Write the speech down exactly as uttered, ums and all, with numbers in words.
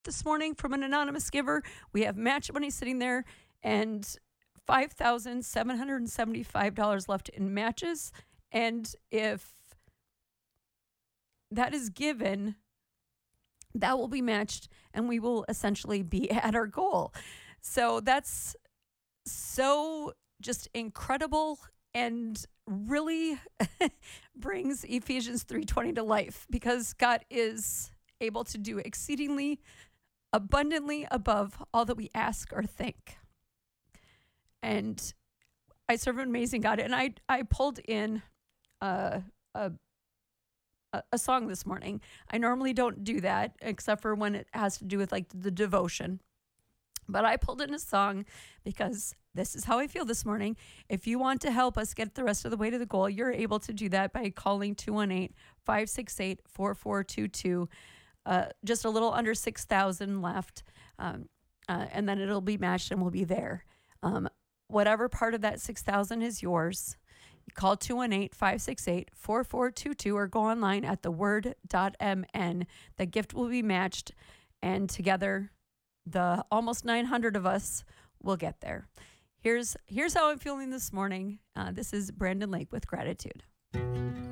this morning from an anonymous giver. We have match money sitting there and five thousand seven hundred seventy-five dollars left in matches. And if that is given, that will be matched and we will essentially be at our goal. So that's so just incredible and really brings Ephesians three twenty to life, because God is able to do exceedingly abundantly above all that we ask or think. And I serve an amazing God. And I, I pulled in uh, a a song this morning. I normally don't do that except for when it has to do with like the devotion. But I pulled in a song because this is how I feel this morning. If you want to help us get the rest of the way to the goal, you're able to do that by calling two one eight, five six eight, four four two two. Uh, just a little under six thousand left. Um, uh, and then it'll be matched and we'll be there. Um, whatever part of that six thousand is yours, call two one eight, five six eight, four four two two or go online at the word dot m n. The gift will be matched, and together, the almost nine hundred of us will get there. Here's, here's how I'm feeling this morning. Uh, this is Brandon Lake with Gratitude.